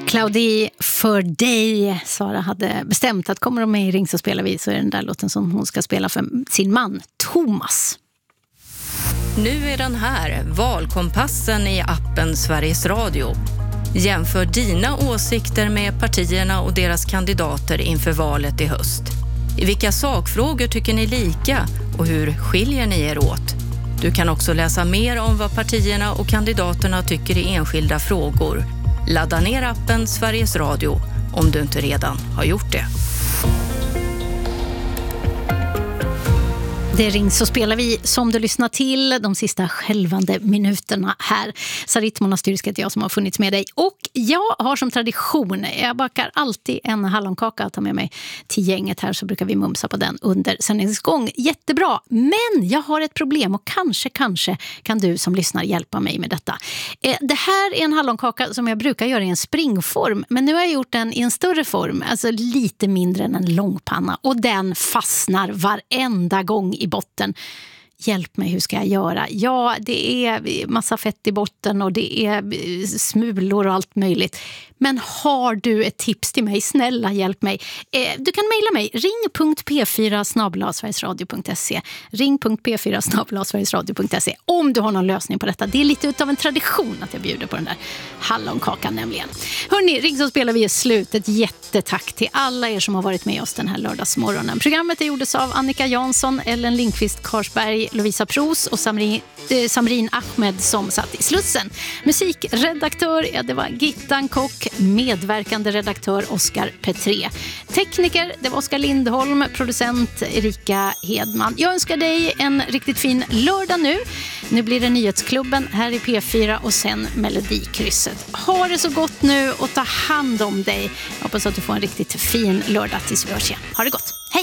Claudie, för dig. Sara hade bestämt att kommer de med i Ring så spelar vi, så är den där låten som hon ska spela för sin man Thomas. Nu är den här, valkompassen i appen Sveriges Radio. Jämför dina åsikter med partierna och deras kandidater inför valet i höst. I vilka sakfrågor tycker ni lika och hur skiljer ni er åt? Du kan också läsa mer om vad partierna och kandidaterna tycker i enskilda frågor. Ladda ner appen Sveriges Radio om du inte redan har gjort det. Det Ring så spelar vi som du lyssnar till de sista skälvande minuterna här. Sarit Monastyrisk heter jag som har funnits med dig. Och jag har som tradition, jag bakar alltid en hallonkaka att ta med mig till gänget här, så brukar vi mumsa på den under sändningsgång. Jättebra, men jag har ett problem och kanske kan du som lyssnar hjälpa mig med detta. Det här är en hallonkaka som jag brukar göra i en springform, men nu har jag gjort den i en större form, alltså lite mindre än en långpanna, och den fastnar varenda gång i botten. Hjälp mig, hur ska jag göra? Ja, det är massa fett i botten och det är smulor och allt möjligt. Men har du ett tips till mig? Snälla, hjälp mig. Du kan mejla mig. ring.p4@sverigesradio.se ring.p4@sverigesradio.se om du har någon lösning på detta. Det är lite utav en tradition att jag bjuder på den där hallonkakan nämligen. Hörrni, Ring så spelar vi i slutet. Jättetack till alla er som har varit med oss den här lördagsmorgonen. Programmet är gjordes av Annika Jansson, Ellen Lindqvist Karsberg, Lovisa Pros och Samrin Ahmed som satt i Slussen. Musikredaktör, ja, det var Gittan Kock. Medverkande redaktör Oskar Petré. Tekniker, det var Oskar Lindholm. Producent Erika Hedman. Jag önskar dig en riktigt fin lördag nu. Nu blir det Nyhetsklubben här i P4 och sen Melodikrysset. Ha det så gott nu och ta hand om dig. Jag hoppas att du får en riktigt fin lördag tills vi hörs igen. Ha det gott. Hej!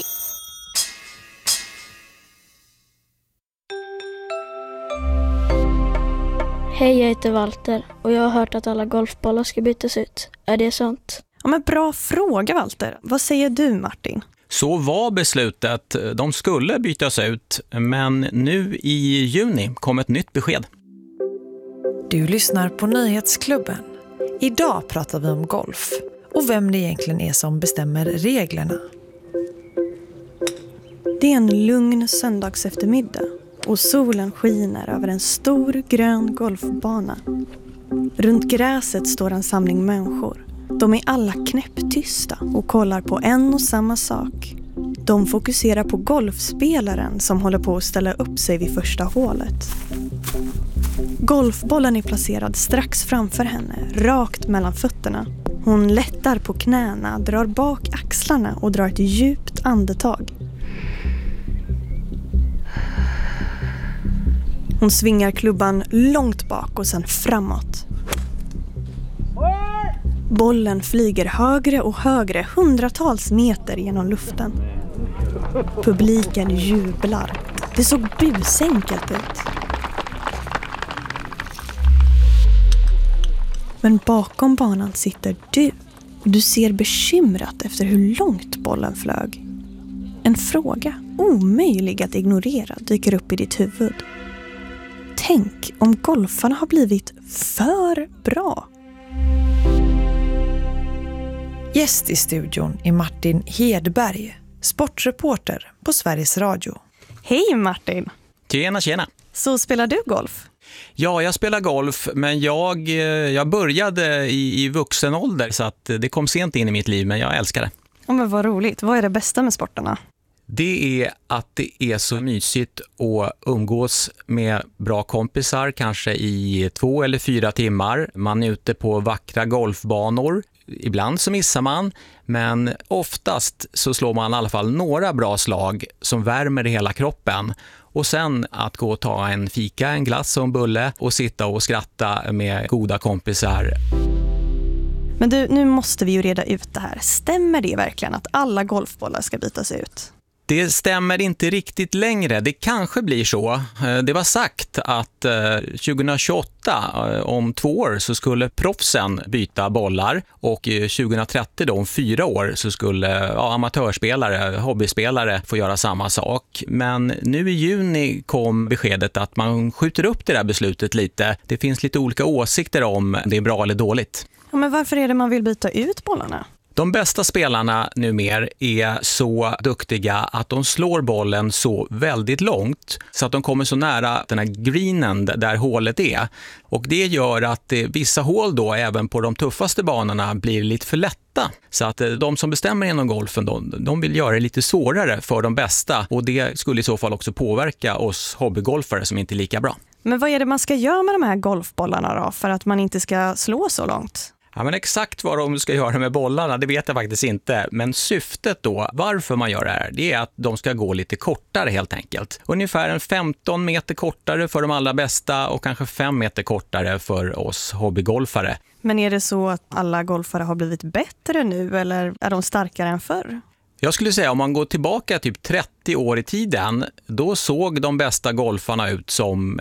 Hej, jag heter Walter och jag har hört att alla golfbollar ska bytas ut. Är det sant? Ja, men bra fråga, Walter. Vad säger du, Martin? Så var beslutet. De skulle bytas ut, men nu i juni kom ett nytt besked. Du lyssnar på Nyhetsklubben. Idag pratar vi om golf och vem det egentligen är som bestämmer reglerna. Det är en lugn söndags eftermiddag och solen skiner över en stor grön golfbana. Runt gräset står en samling människor. De är alla knäpptysta och kollar på en och samma sak. De fokuserar på golfspelaren som håller på att ställa upp sig vid första hålet. Golfbollen är placerad strax framför henne, rakt mellan fötterna. Hon lättar på knäna, drar bak axlarna och drar ett djupt andetag. Hon svingar klubban långt bak och sen framåt. Bollen flyger högre och högre, hundratals meter genom luften. Publiken jublar. Det såg busenkelt ut. Men bakom banan sitter du. Och du ser bekymrat efter hur långt bollen flög. En fråga, omöjlig att ignorera, dyker upp i ditt huvud. Tänk om golfarna har blivit för bra. Gäst i studion är Martin Hedberg, sportreporter på Sveriges Radio. Hej Martin! Tjena. Så spelar du golf? Ja, jag spelar golf, men jag började i vuxen ålder så att det kom sent in i mitt liv, men jag älskar det. Ja, men vad roligt. Vad är det bästa med sporterna? Det är att det är så mysigt att umgås med bra kompisar, kanske i 2 eller 4 timmar. Man är ute på vackra golfbanor. Ibland så missar man, men oftast så slår man i alla fall några bra slag som värmer hela kroppen. Och sen att gå och ta en fika, en glass och en bulle och sitta och skratta med goda kompisar. Men du, nu måste vi ju reda ut det här. Stämmer det verkligen att alla golfbollar ska bytas ut? Det stämmer inte riktigt längre. Det kanske blir så. Det var sagt att 2028, om 2 år, så skulle proffsen byta bollar. Och 2030, då, om 4 år, så skulle amatörspelare, hobbyspelare få göra samma sak. Men nu i juni kom beskedet att man skjuter upp det där beslutet lite. Det finns lite olika åsikter om det är bra eller dåligt. Ja, men varför är det man vill byta ut bollarna? De bästa spelarna numera är så duktiga att de slår bollen så väldigt långt så att de kommer så nära den här greenen där hålet är. Och det gör att vissa hål då även på de tuffaste banorna blir lite för lätta. Så att de som bestämmer inom golfen de vill göra det lite svårare för de bästa, och det skulle i så fall också påverka oss hobbygolfare som inte är lika bra. Men vad är det man ska göra med de här golfbollarna då för att man inte ska slå så långt? Ja, men exakt vad de ska göra med bollarna, det vet jag faktiskt inte. Men syftet då, varför man gör det här, det är att de ska gå lite kortare helt enkelt. Ungefär en 15 meter kortare för de allra bästa och kanske 5 meter kortare för oss hobbygolfare. Men är det så att alla golfare har blivit bättre nu, eller är de starkare än förr? Jag skulle säga om man går tillbaka typ 30 år i tiden, då såg de bästa golfarna ut som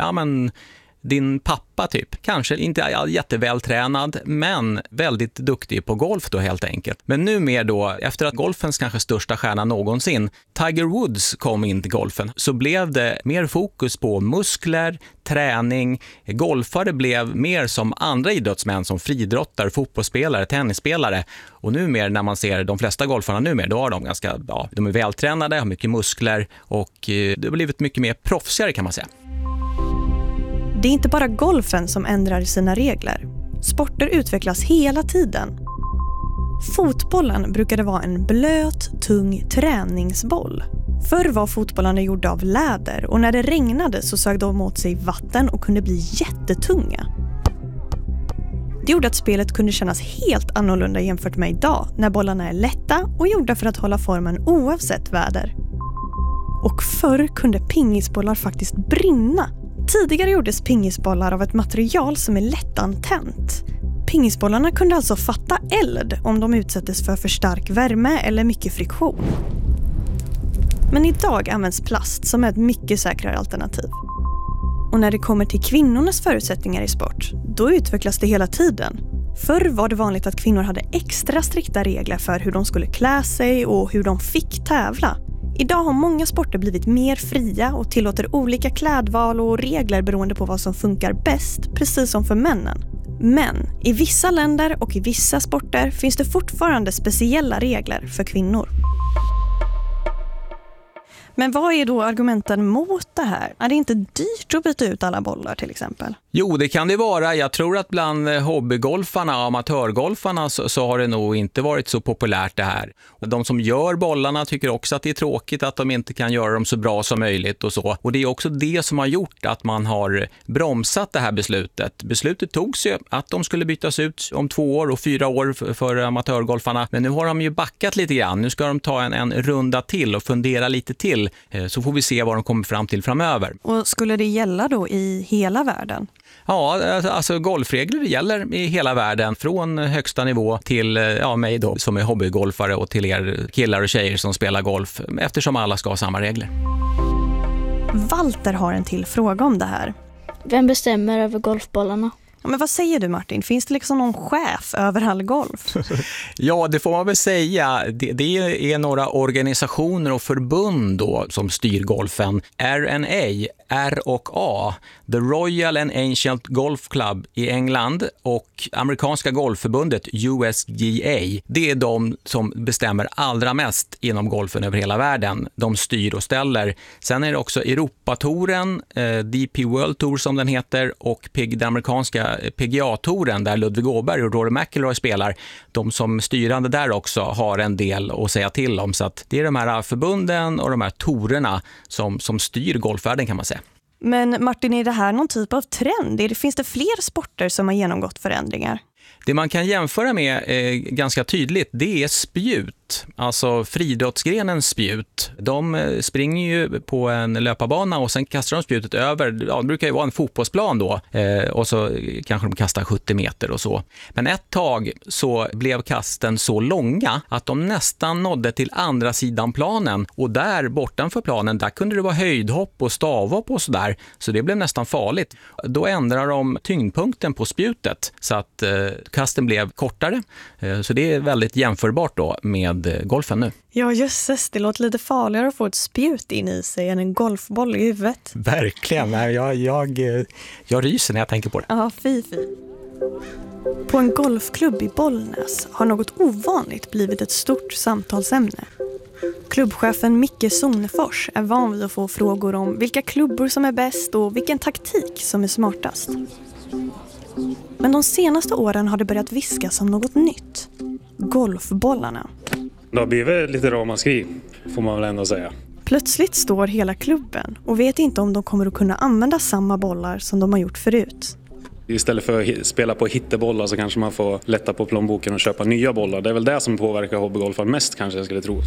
din pappa typ. Kanske inte jättevältränad, men väldigt duktig på golf då helt enkelt. Men nu mer då, efter att golfens kanske största stjärna någonsin, Tiger Woods, kom in till golfen, så blev det mer fokus på muskler, träning. Golfare blev mer som andra idrottsmän, som friidrottare, fotbollsspelare, tennisspelare. Och nu mer när man ser de flesta golfarna nu mer, då har de de är vältränade, har mycket muskler och det har blivit mycket mer proffsigare kan man säga. Det är inte bara golfen som ändrar sina regler. Sporter utvecklas hela tiden. Fotbollen brukade vara en blöt, tung träningsboll. Förr var fotbollarna gjorda av läder och när det regnade så sög de åt sig vatten och kunde bli jättetunga. Det gjorde att spelet kunde kännas helt annorlunda jämfört med idag, när bollarna är lätta och gjorda för att hålla formen oavsett väder. Och förr kunde pingisbollar faktiskt brinna. Tidigare gjordes pingisbollar av ett material som är lättantänt. Pingisbollarna kunde alltså fatta eld om de utsattes för stark värme eller mycket friktion. Men idag används plast som är ett mycket säkrare alternativ. Och när det kommer till kvinnornas förutsättningar i sport, då utvecklas det hela tiden. Förr var det vanligt att kvinnor hade extra strikta regler för hur de skulle klä sig och hur de fick tävla. Idag har många sporter blivit mer fria och tillåter olika klädval och regler beroende på vad som funkar bäst, precis som för männen. Men i vissa länder och i vissa sporter finns det fortfarande speciella regler för kvinnor. Men vad är då argumenten mot det här? Är det inte dyrt att byta ut alla bollar till exempel? Jo, det kan det vara. Jag tror att bland hobbygolfarna och amatörgolfarna så har det nog inte varit så populärt det här. De som gör bollarna tycker också att det är tråkigt att de inte kan göra dem så bra som möjligt och så. Och det är också det som har gjort att man har bromsat det här beslutet. Beslutet togs ju att de skulle bytas ut om 2 år och 4 år för amatörgolfarna. Men nu har de ju backat lite grann. Nu ska de ta en runda till och fundera lite till. Så får vi se vad de kommer fram till framöver. Och skulle det gälla då i hela världen? Ja, alltså golfregler gäller i hela världen. Från högsta nivå till mig då som är hobbygolfare och till er killar och tjejer som spelar golf. Eftersom alla ska ha samma regler. Walter har en till fråga om det här. Vem bestämmer över golfbollarna? Ja, men vad säger du Martin? Finns det liksom någon chef över all golf? Ja, det får man väl säga. Det är några organisationer och förbund då som styr golfen. R&A, R&A, The Royal and Ancient Golf Club i England och amerikanska golfförbundet USGA. Det är de som bestämmer allra mest inom golfen över hela världen. De styr och ställer. Sen är det också Europatouren, DP World Tour som den heter, och den amerikanska PGA-touren där Ludvig Åberg och Rory McIlroy spelar. De som styrande där också har en del att säga till om. Så att det är de här förbunden och de här tourerna som styr golfvärlden kan man säga. Men Martin, är det här någon typ av trend? Finns det fler sporter som har genomgått förändringar? Det man kan jämföra med ganska tydligt, det är spjut. Alltså friidrottsgrenens spjut. De springer ju på en löparbana och sen kastar de spjutet över, det brukar ju vara en fotbollsplan då, och så kanske de kastar 70 meter och så. Men ett tag så blev kasten så långa att de nästan nådde till andra sidan planen, och där bortanför planen, där kunde det vara höjdhopp och stavhopp och sådär, så det blev nästan farligt. Då ändrar de tyngdpunkten på spjutet så att kasten blev kortare, så det är väldigt jämförbart då med golfen nu. Ja, jösses, det låter lite farligare att få ett spjut in i sig än en golfboll i huvudet. Verkligen, jag ryser när jag tänker på det. Ja, fy. På en golfklubb i Bollnäs har något ovanligt blivit ett stort samtalsämne. Klubbchefen Micke Sonefors är van vid att få frågor om vilka klubbor som är bäst och vilken taktik som är smartast. Men de senaste åren har det börjat viskas om något nytt. Golfbollarna. Det har blivit lite ramaskri, får man väl ändå säga. Plötsligt står hela klubben och vet inte om de kommer att kunna använda samma bollar som de har gjort förut. Istället för att spela på hittebollar så kanske man får lätta på plånboken och köpa nya bollar. Det är väl det som påverkar hobbygolfaren mest, kanske jag skulle tro.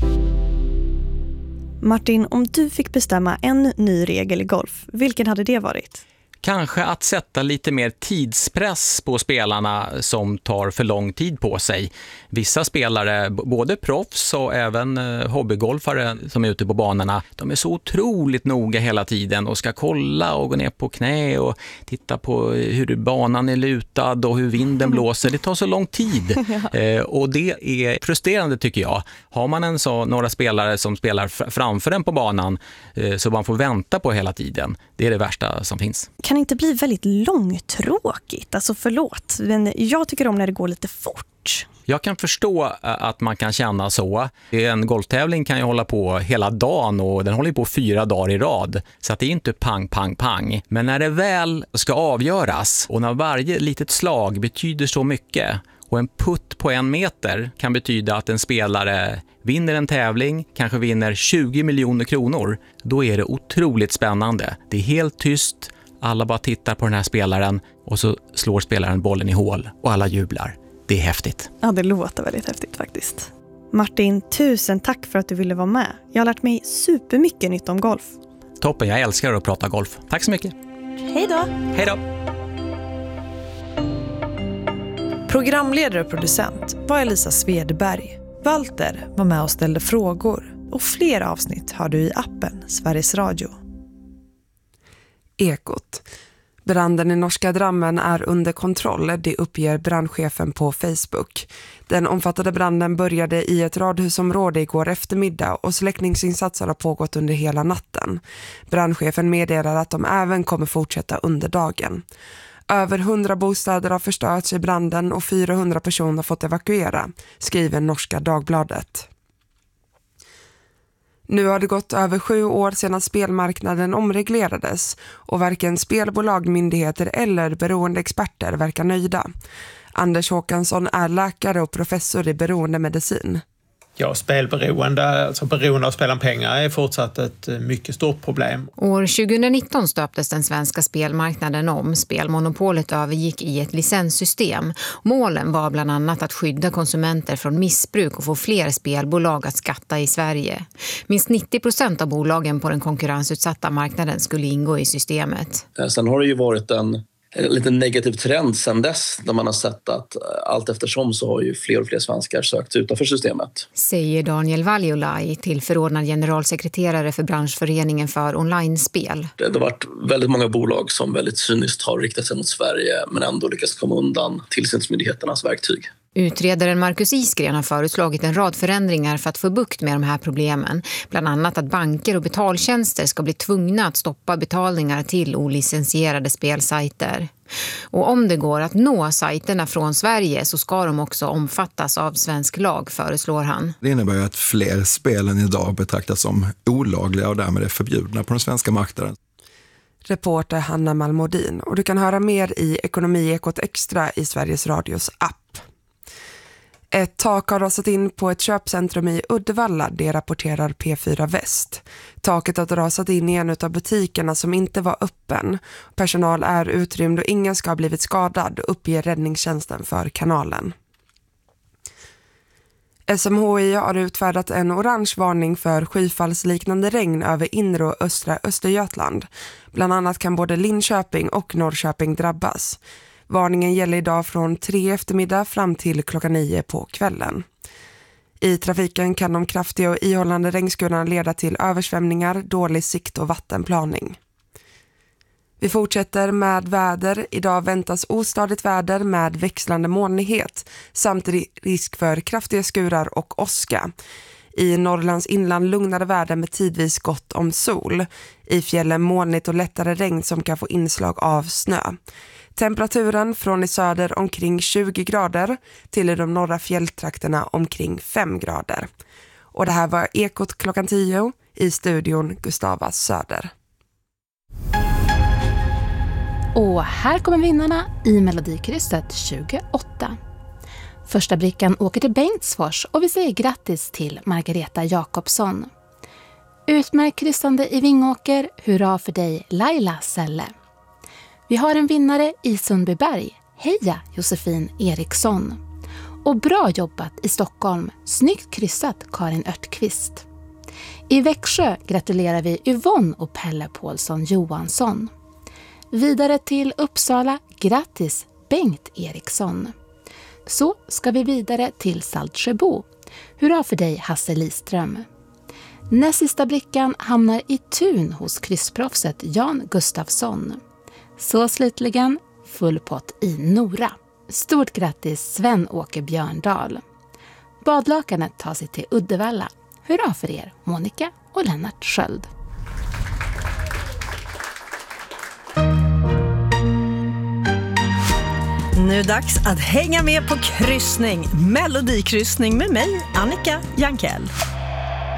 Martin, om du fick bestämma en ny regel i golf, vilken hade det varit? Kanske att sätta lite mer tidspress på spelarna som tar för lång tid på sig. Vissa spelare, både proffs och även hobbygolfare som är ute på banorna, de är så otroligt noga hela tiden och ska kolla och gå ner på knä och titta på hur banan är lutad och hur vinden blåser. Det tar så lång tid och det är frustrerande tycker jag. Har man några spelare som spelar framför en på banan så man får vänta på hela tiden, det är det värsta som finns. Kan inte bli väldigt långtråkigt, alltså förlåt, men jag tycker om när det går lite fort. Jag kan förstå att man kan känna så. En golftävling kan ju hålla på hela dagen och den håller på 4 dagar i rad. Så att det är inte pang, pang, pang. Men när det väl ska avgöras och när varje litet slag betyder så mycket och en putt på 1 meter kan betyda att en spelare vinner en tävling, kanske vinner 20 miljoner kronor, då är det otroligt spännande. Det är helt tyst. Alla bara tittar på den här spelaren och så slår spelaren bollen i hål och alla jublar. Det är häftigt. Ja, det låter väldigt häftigt faktiskt. Martin, tusen tack för att du ville vara med. Jag har lärt mig supermycket nytt om golf. Toppen, jag älskar att prata golf. Tack så mycket. Hej då! Hej då! Programledare och producent var Elisa Svedberg. Walter var med och ställde frågor. Och fler avsnitt har du i appen Sveriges Radio. Ekot. Branden i norska Drammen är under kontroll, det uppger brandchefen på Facebook. Den omfattade branden började i ett radhusområde igår eftermiddag och släckningsinsatser har pågått under hela natten. Brandchefen meddelar att de även kommer fortsätta under dagen. Över 100 bostäder har förstörts i branden och 400 personer har fått evakuera, skriver Norska Dagbladet. Nu har det gått över 7 år sedan spelmarknaden omreglerades och varken spelbolag, myndigheter eller beroende experter verkar nöjda. Anders Håkansson är läkare och professor i beroendemedicin. Ja, spelberoende, alltså beroende av spel om pengar är fortsatt ett mycket stort problem. År 2019 stöptes den svenska spelmarknaden om. Spelmonopolet övergick i ett licenssystem. Målen var bland annat att skydda konsumenter från missbruk och få fler spelbolag att skatta i Sverige. Minst 90% av bolagen på den konkurrensutsatta marknaden skulle ingå i systemet. Sen har det ju varit en lite negativ trend sedan dess, där man har sett att allt eftersom så har ju fler och fler svenskar sökt utanför systemet. Säger Daniel Valjolaj, tillförordnad generalsekreterare för branschföreningen för online-spel. Det har varit väldigt många bolag som väldigt cyniskt har riktat sig mot Sverige men ändå lyckats komma undan tillsynsmyndigheternas verktyg. Utredaren Marcus Isgren har föreslagit en rad förändringar för att få bukt med de här problemen. Bland annat att banker och betaltjänster ska bli tvungna att stoppa betalningar till olicensierade spelsajter. Och om det går att nå sajterna från Sverige så ska de också omfattas av svensk lag, föreslår han. Det innebär ju att fler spel än idag betraktas som olagliga och därmed är förbjudna på den svenska marknaden. Reporter Hanna Malmodin, och du kan höra mer i Ekonomi Ekot Extra i Sveriges Radios app. Ett tak har rasat in på ett köpcentrum i Uddevalla, det rapporterar P4 Väst. Taket har rasat in i en av butikerna som inte var öppen. Personal är utrymd och ingen ska ha blivit skadad, uppger räddningstjänsten för kanalen. SMHI har utfärdat en orange varning för skyfallsliknande regn över inre och östra Östergötland. Bland annat kan både Linköping och Norrköping drabbas. Varningen gäller idag från 3 eftermiddag fram till klockan 9 på kvällen. I trafiken kan de kraftiga och ihållande regnskurarna leda till översvämningar, dålig sikt och vattenplaning. Vi fortsätter med väder. Idag väntas ostadigt väder med växlande molnighet samt risk för kraftiga skurar och åska. I Norrlands inland lugnare väder med tidvis gott om sol. I fjällen molnigt och lättare regn som kan få inslag av snö. Temperaturen från i söder omkring 20 grader till i de norra fjälltrakterna omkring 5 grader. Och det här var Ekot klockan 10 i studion Gustava Söder. Och här kommer vinnarna i Melodikrysset 28. Första brickan åker till Bengtsfors och vi säger grattis till Margareta Jakobsson. Utmärkt kryssande i Vingåker, hurra för dig Laila Selle. Vi har en vinnare i Sundbyberg, heja Josefin Eriksson. Och bra jobbat i Stockholm, snyggt kryssat Karin Örtqvist. I Växjö gratulerar vi Yvonne och Pelle Paulsson Johansson. Vidare till Uppsala, grattis Bengt Eriksson. Så ska vi vidare till Saltsjöbo. Hurra för dig Hasse Liström. Näst sista brickan hamnar i Tun hos kryssproffset Jan Gustafsson. Så slutligen full pott i Nora. Stort grattis Sven-Åke Björndal. Badlakanet tar sig till Uddevalla. Hurra för er Monica och Lennart Sköld. Nu dags att hänga med på kryssning. Melodikryssning med mig, Annika Jankell.